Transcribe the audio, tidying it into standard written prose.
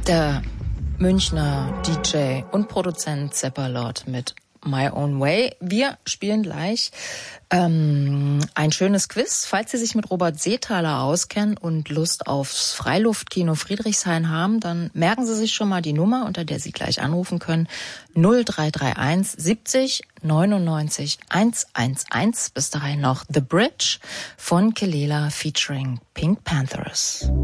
Der Münchner DJ und Produzent Seppalot mit My Own Way. Wir spielen gleich ein schönes Quiz. Falls Sie sich mit Robert Seethaler auskennen und Lust aufs Freiluftkino Friedrichshain haben, dann merken Sie sich schon mal die Nummer, unter der Sie gleich anrufen können. 0331 70 99 111. Bis dahin noch The Bridge von Kelela featuring Pink Panthers.